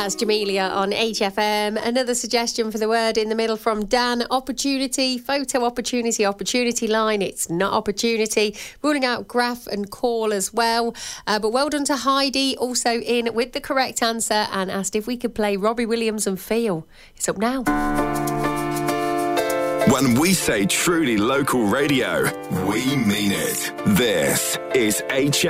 That's Jamelia on HFM. Another suggestion for the word in the middle from Dan. Opportunity, photo opportunity, opportunity line. It's not opportunity. Ruling out graph and call as well. But well done to Heidi, also in with the correct answer and asked if we could play Robbie Williams and Feel. It's up now. When we say truly local radio, we mean it. This is HFM.